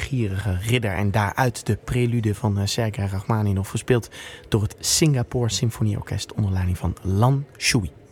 wetensgierige ridder en daaruit de prelude van Sergei Rachmaninov, gespeeld door het Singapore Symfonieorkest onder leiding van Lan Shui.